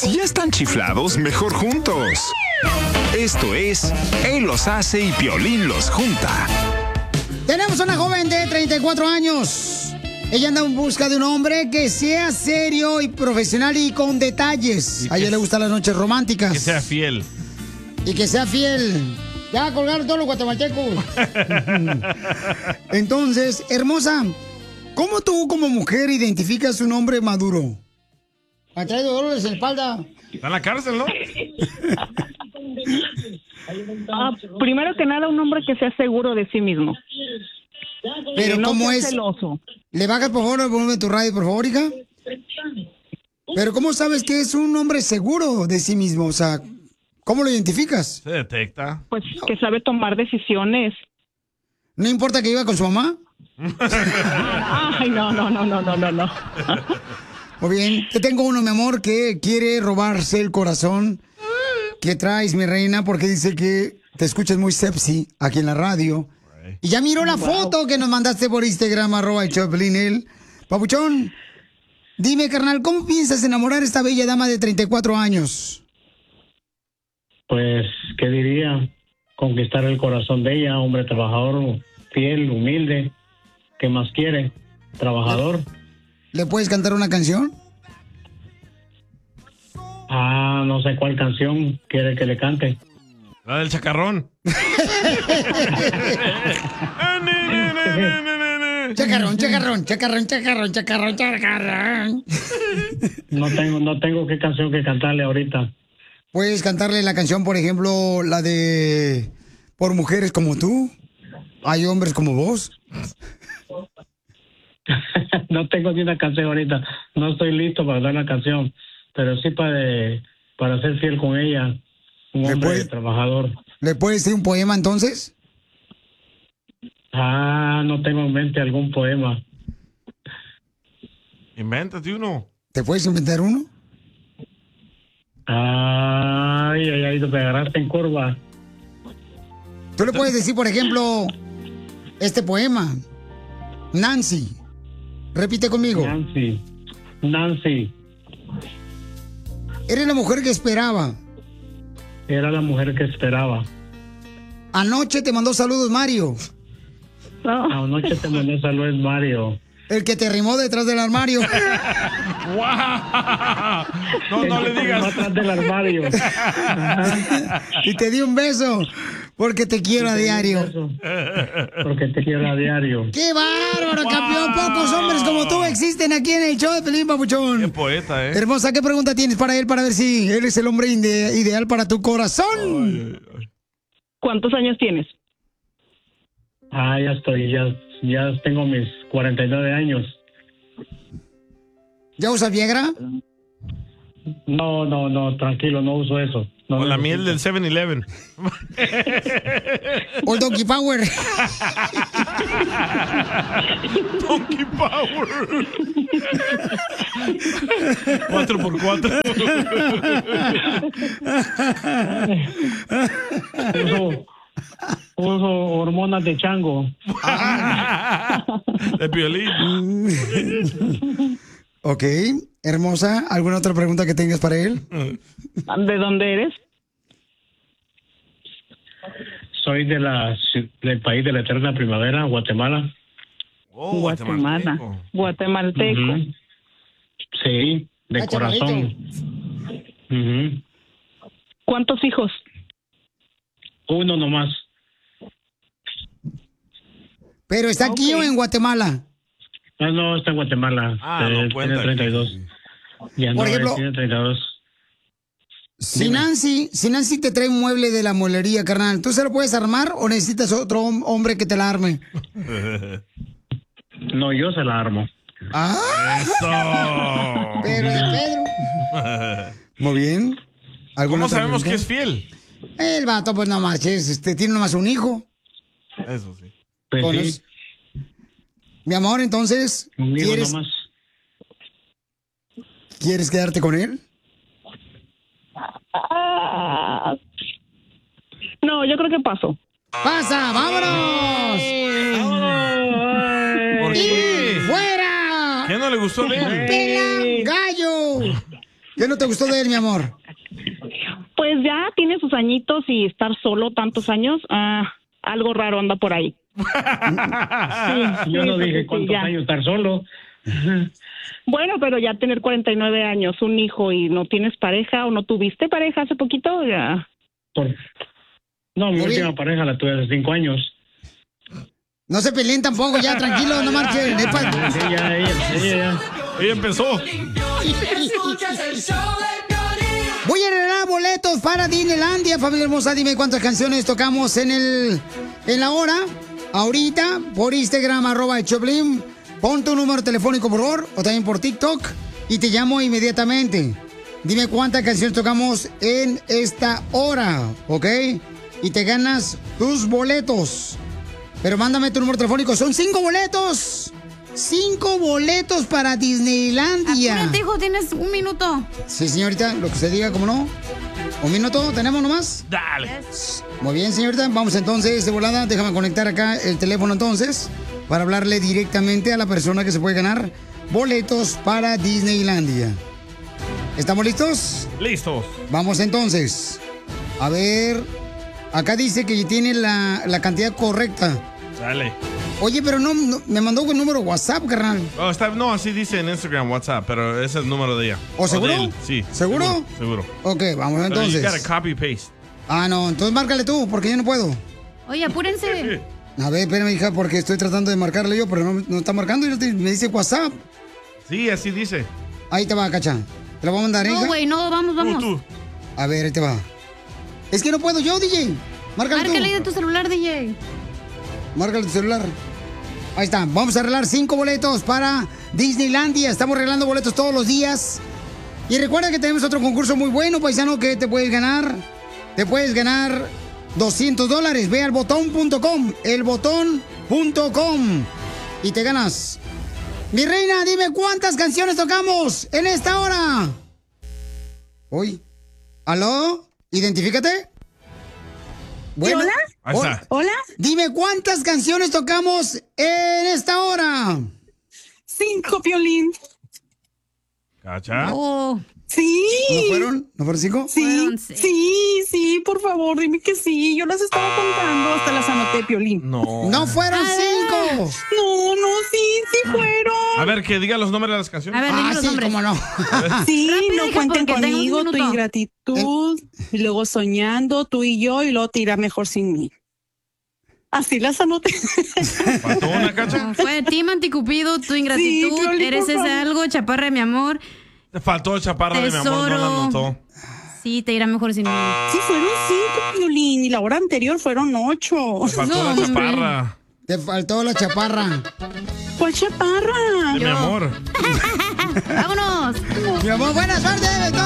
si ya están chiflados, mejor juntos. Esto es Él los hace y Piolín los junta. Tenemos una joven de 34 años. Ella anda en busca de un hombre que sea serio y profesional y con detalles. A ella le gustan las noches románticas. Que sea fiel. Y que sea fiel. Ya colgaron todos los guatemaltecos. Entonces, hermosa, ¿cómo tú como mujer identificas un hombre maduro? ¿Ha traído dolores en la espalda? Está en la cárcel, ¿no? Primero que nada, un hombre que sea seguro de sí mismo. Pero no ¿cómo sea es? celoso. ¿Le bajas por favor el volumen de tu radio, por favor, hija? Pero ¿cómo sabes que es un hombre seguro de sí mismo? O sea, ¿cómo lo identificas? Se detecta. Pues que sabe tomar decisiones. ¿No importa que iba con su mamá? Ay, no. Muy bien, te tengo uno, mi amor, que quiere robarse el corazón. ¿Qué traes, mi reina? Porque dice que te escuchas muy sexy aquí en la radio. Y ya miró la foto que nos mandaste por Instagram, @el Papuchón, dime, carnal, ¿cómo piensas enamorar a esta bella dama de 34 años? Pues, ¿qué diría? Conquistar el corazón de ella, hombre trabajador, fiel, humilde. ¿Qué más quiere? Trabajador. ¿Le puedes cantar una canción? No sé cuál canción quiere que le cante. La del chacarrón. Chacarrón. No tengo qué canción que cantarle ahorita. Puedes cantarle la canción, por ejemplo, la de Por mujeres como tú. Hay hombres como vos. No tengo ni una canción ahorita. No estoy listo para dar la canción. Pero sí para ser fiel con ella. Un hombre trabajador. ¿Le puedes decir un poema entonces? No tengo en mente algún poema. Invéntate uno. ¿Te puedes inventar uno? Ay, te agarraste en curva. Tú le puedes decir, por ejemplo, este poema. Nancy. Repite conmigo. Nancy. Eres la mujer que esperaba. Era la mujer que esperaba. Anoche te mandó saludos, Mario. Anoche te mandó saludos, Mario. El que te rimó detrás del armario. ¡Wow! No le digas. Detrás del armario. Y te di un beso. Porque te quiero a diario. Porque te quiero a diario. ¡Qué bárbaro, campeón! Pocos hombres como tú existen aquí en el show de Pelín, Papuchón. Qué poeta, ¿eh? Hermosa, ¿qué pregunta tienes para él para ver si él es el hombre ideal para tu corazón? ¿Cuántos años tienes? Ya tengo mis 49 años. ¿Ya usas Viagra? No, tranquilo, no uso eso. No, Con la miel del 7-Eleven. O el Donkey Power. Donkey Power. 4x4. Uso hormonas de chango. De Piolín. Ok, hermosa, ¿alguna otra pregunta que tengas para él? ¿De dónde eres? Soy del país de la eterna primavera, Guatemala. Oh, Guatemala. Guatemalteco. Uh-huh. Sí, de corazón. Uh-huh. ¿Cuántos hijos? Uno nomás. ¿Pero está aquí o en Guatemala? No, está en Guatemala. Tiene 32. Ya Por no, ejemplo, tiene 32. Si Nancy te trae un mueble de la mueblería, carnal, ¿tú se lo puedes armar o necesitas otro hombre que te la arme? No, yo se la armo. ¡Ah! Pero de Pedro. Muy bien. ¿Cómo sabemos que es fiel? El vato, pues nomás, tiene nomás un hijo. Eso sí. Pues sí. Mi amor, entonces, ¿quieres quedarte con él? No, yo creo que paso. ¡Pasa! ¡Vámonos! ¿Por qué? ¡Fuera! ¿Qué no le gustó de él? ¡Pela gallo! ¿Qué no te gustó de él, mi amor? Pues ya tiene sus añitos y estar solo tantos años, algo raro anda por ahí. Yo no dije cuántos años estar solo. Bueno, pero ya tener 49 años, un hijo y no tienes pareja o no tuviste pareja hace poquito, ya. No, mi última pareja la tuve hace 5 años. No se peleen tampoco, ya, tranquilo, no marchen. Ella empezó. Voy a regalar boletos para Disneylandia, familia hermosa. Dime cuántas canciones tocamos en la hora. Ahorita, por Instagram, @Choplin. Pon tu número telefónico, por favor, o también por TikTok, y te llamo inmediatamente. Dime cuántas canciones tocamos en esta hora, ¿ok? Y te ganas tus boletos. Pero mándame tu número telefónico. Son 5 boletos. 5 boletos para Disneylandia. Apúrate, hijo, tienes 1 minuto. Sí, señorita, lo que usted diga, ¿cómo no? 1 minuto, ¿tenemos nomás? Dale. Muy bien, señorita. Vamos entonces de volada. Déjame conectar acá el teléfono entonces para hablarle directamente a la persona que se puede ganar boletos para Disneylandia. ¿Estamos listos? Listos. Vamos entonces. A ver, acá dice que tiene la cantidad correcta. Dale. Oye, pero no me mandó un número WhatsApp, carnal. No, así dice en Instagram, WhatsApp, pero ese es el número de ella. ¿O seguro? de él. Sí. ¿Seguro? Seguro. Ok, vamos entonces. Pero you gotta copy paste. No, entonces márcale tú, porque yo no puedo. Oye, apúrense. A ver, espérame, hija, porque estoy tratando de marcarle yo, pero no está marcando y me dice WhatsApp. Sí, así dice. Ahí te va, Cacha. ¿Te lo voy a mandar, hija? No, güey, no, vamos. Tú. A ver, ahí te va. Es que no puedo yo, DJ. Márcale tú. Márcale de tu celular, DJ. Márcale tu celular. Ahí está. Vamos a arreglar 5 boletos para Disneylandia. Estamos arreglando boletos todos los días. Y recuerda que tenemos otro concurso muy bueno, paisano, que te puedes ganar. Te puedes ganar $200. Ve al botón.com. elbotón.com. Y te ganas. Mi reina, dime cuántas canciones tocamos en esta hora. Hoy. ¿Aló? ¿Identifícate? Bueno. ¿Hola? Ahí está. ¿Hola? Dime cuántas canciones tocamos en esta hora. 5, Piolín. ¿Cacha? Oh. Sí. ¿No fueron? ¿No fueron 5? Sí, por favor, dime que sí. Yo las estaba contando, hasta las anoté, Piolín. No fueron 5. No, sí fueron. A ver, que diga los nombres de las canciones. A ver, dime los nombres. cómo no. Sí, Rápido, no hija, cuenten porque tengo conmigo, un tu minuto. ingratitud, y luego soñando, tú y yo, y luego te irá mejor sin mí. Así las anoté. ¿Faltó una, Cacha? Fue Team Anticupido, tu ingratitud, Sí, Piolín, eres por ese favor. algo, chaparra de mi amor. Te faltó chaparra de mi amor, no la Tesoro. anotó. Sí, te irá mejor sin mí. Sí, fueron 5, Piolín, y la hora anterior fueron 8. Te faltó No, la hombre. chaparra. Te faltó la chaparra. ¿Cuál chaparra? De mi amor. ¡Vámonos! Mi amor, buena suerte.